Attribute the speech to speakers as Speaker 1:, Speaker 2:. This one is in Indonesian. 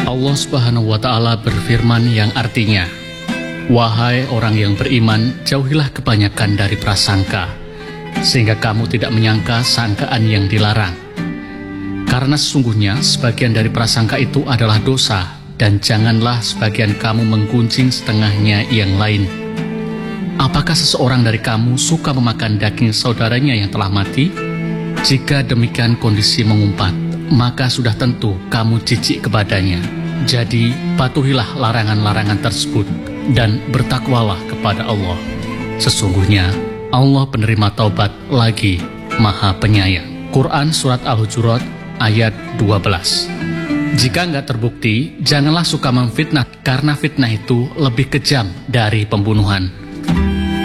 Speaker 1: Allah Subhanahu wa Ta'ala berfirman yang artinya, "Wahai orang yang beriman, jauhilah kebanyakan dari prasangka, sehingga kamu tidak menyangka sangkaan yang dilarang. Karena sesungguhnya sebagian dari prasangka itu adalah dosa, dan janganlah sebagian kamu menggunjing setengahnya yang lain. Apakah seseorang dari kamu suka memakan daging saudaranya yang telah mati? Jika demikian kondisi mengumpat, maka sudah tentu kamu jijik kepadanya. Jadi patuhilah larangan-larangan tersebut dan bertakwalah kepada Allah. Sesungguhnya Allah penerima taubat lagi Maha Penyayang." Quran Surat Al-Hujurat ayat 12. Jika nggak terbukti, janganlah suka memfitnah, karena fitnah itu lebih kejam dari pembunuhan.